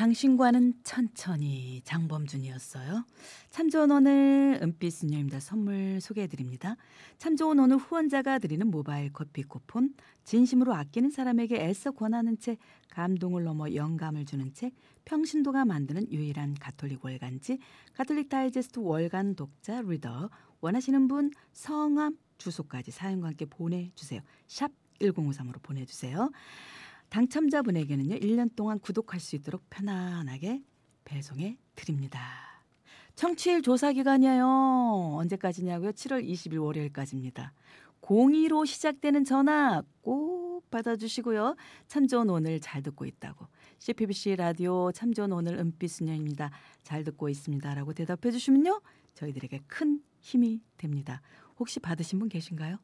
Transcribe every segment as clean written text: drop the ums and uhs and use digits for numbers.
당신과는 천천히 장범준이었어요. 참 좋은 오늘 은빛수녀입니다. 선물 소개해드립니다. 참 좋은 오늘 후원자가 드리는 모바일 커피 쿠폰, 진심으로 아끼는 사람에게 애써 권하는 책, 감동을 넘어 영감을 주는 책, 평신도가 만드는 유일한 가톨릭 월간지, 가톨릭 다이제스트 월간 독자 리더, 원하시는 분 성함, 주소까지 사연과 함께 보내주세요. 샵 1053으로 보내주세요. 당첨자분에게는요, 1년 동안 구독할 수 있도록 편안하게 배송해 드립니다. 청취율 조사 기간이에요. 언제까지냐고요? 7월 20일 월요일까지입니다. 02로 시작되는 전화 꼭 받아주시고요. 참 좋은 오늘 잘 듣고 있다고. CPBC 라디오 참 좋은 오늘 은빛수녀입니다. 잘 듣고 있습니다. 라고 대답해 주시면요, 저희들에게 큰 힘이 됩니다. 혹시 받으신 분 계신가요?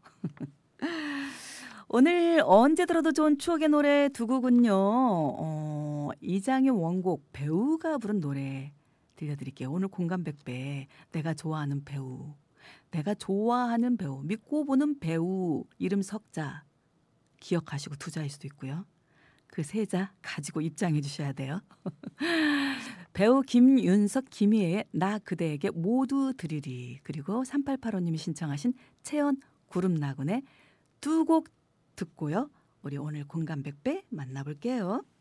오늘 언제 들어도 좋은 추억의 노래 두 곡은요. 이장의 원곡 배우가 부른 노래 들려드릴게요. 오늘 공감 100배 내가 좋아하는 배우. 내가 좋아하는 배우. 믿고 보는 배우 이름 석자 기억하시고 두자일 수도 있고요. 그 세자 가지고 입장해 주셔야 돼요. 배우 김윤석 김희애의 나 그대에게 모두 드리리. 그리고 3885님이 신청하신 채연 구름나군의 두 곡 듣고요. 우리 오늘 공감 100배 만나볼게요.